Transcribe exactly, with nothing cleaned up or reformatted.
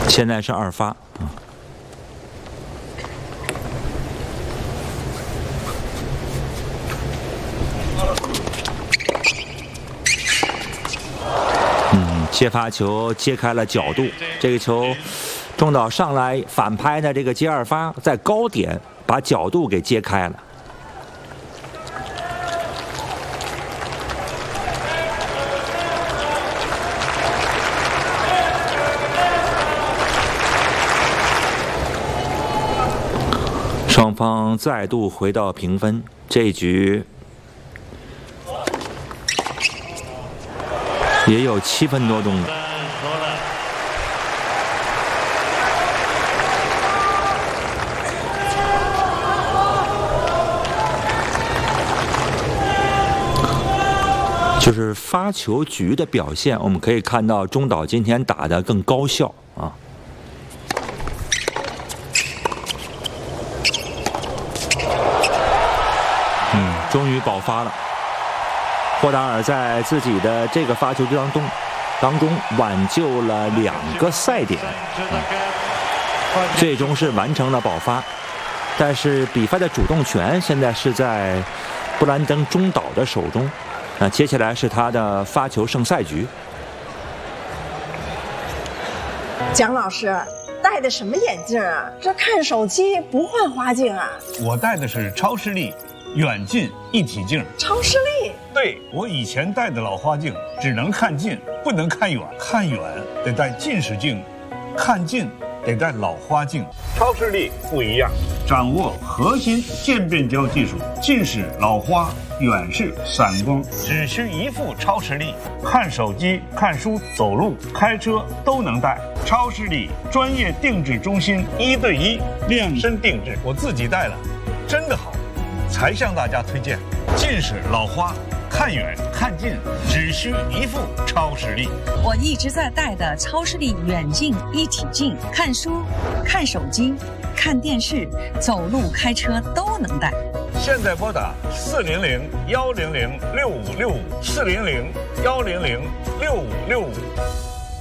现在是二发啊。嗯，接发球接开了角度，这个球中岛上来反拍的这个接二发，在高点把角度给接开了。 双方再度回到平分，这一局也有七分多钟了。就是发球局的表现，我们可以看到中岛今天打得更高效啊。 嗯，终于爆发了。霍达尔在自己的这个发球局当中，当中挽救了两个赛点，嗯，最终是完成了爆发。但是比赛的主动权现在是在布兰登中岛的手中。那接下来是他的发球胜赛局。 蒋老师戴的什么眼镜啊？这看手机不换花镜啊？ 我戴的是超视力。 远近一体镜， 超视力。 对，我以前戴的老花镜只能看近，不能看远。看远得戴近视镜，看近得戴老花镜。超视力不一样，掌握核心渐变焦技术，近视、老花、远视、散光，只需一副超视力，看手机、看书、走路、开车都能戴。超视力专业定制中心，一对一量身定制，我自己戴了，真的好。 才向大家推荐，近视、老花、看远、看近，只需一副超视力。 我一直在戴的超视力远近一体镜，看书、看手机、看电视、走路、开车都能戴。 现在拨打四零零幺零零六五六五，四零零幺零零六五六五。